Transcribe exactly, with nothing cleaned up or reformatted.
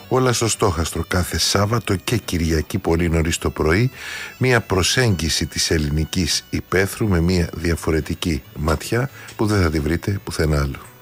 Όλα στο στόχαστρο κάθε Σάββατο και Κυριακή πολύ νωρίς το πρωί, μια προσέγγιση της ελληνικής υπαίθρου με μια διαφορετική ματιά που δεν θα τη βρείτε πουθενά άλλο.